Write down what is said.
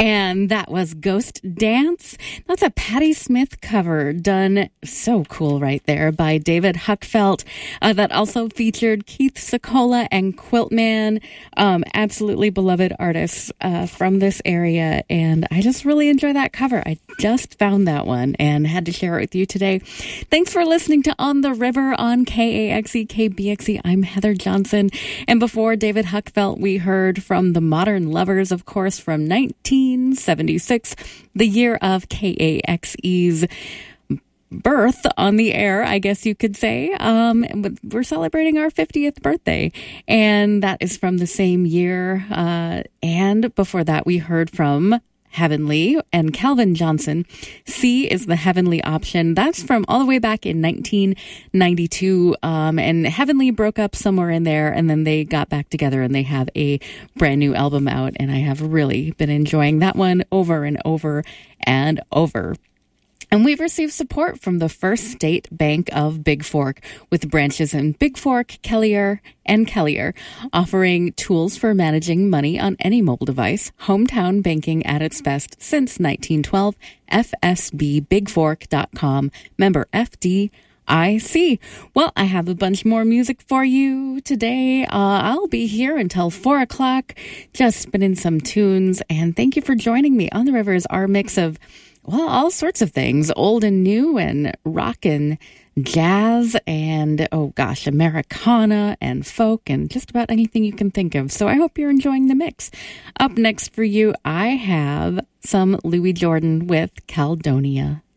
And that was Ghost Dance. That's a Patti Smith cover done so cool right there by David Huckfelt. That also featured Keith Secola and Quiltman, absolutely beloved artists from this area. And I just really enjoy that cover. I just found that one and had to share it with you today. Thanks for listening to On the River on KAXE, KBXE. I'm Heather Johnson. And before David Huckfelt, we heard from the Modern Lovers, of course, from 1976, the year of KAXE's birth on the air, I guess you could say. We're celebrating our 50th birthday, and that is from the same year. And before that, we heard from Heavenly and Calvin Johnson. C is the Heavenly Option. That's from all the way back in 1992. And Heavenly broke up somewhere in there, and then they got back together and they have a brand new album out. And I have really been enjoying that one over and over and over. And we've received support from the First State Bank of Big Fork, with branches in Big Fork, Kelliher, and Kelliher, offering tools for managing money on any mobile device. Hometown banking at its best since 1912. FSBBigFork.com. Member FDIC. Well, I have a bunch more music for you today. I'll be here until 4 o'clock, just spinning some tunes. And thank you for joining me. On the River is our mix of, well, all sorts of things, old and new, and rock and jazz, and, oh gosh, Americana and folk, and just about anything you can think of. So I hope you're enjoying the mix. Up next for you, I have some Louis Jordan with Caledonia.